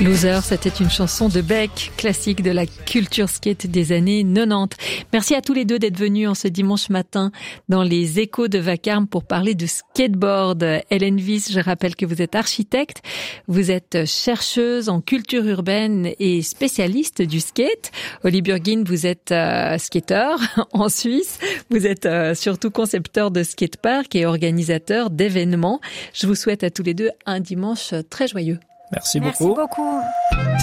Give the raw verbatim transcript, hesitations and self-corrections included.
Loser, c'était une chanson de Beck, classique de la culture skate des années quatre-vingt-dix. Merci à tous les deux d'être venus en ce dimanche matin dans les échos de Vacarme pour parler de skateboard. Hélène Wyss, je rappelle que vous êtes architecte, vous êtes chercheuse en culture urbaine et spécialiste du skate. Oli Burgin, vous êtes euh, skateur en Suisse, vous êtes euh, surtout concepteur de skatepark et organisateur d'événements. Je vous souhaite à tous les deux un dimanche très joyeux. Merci beaucoup. Merci beaucoup.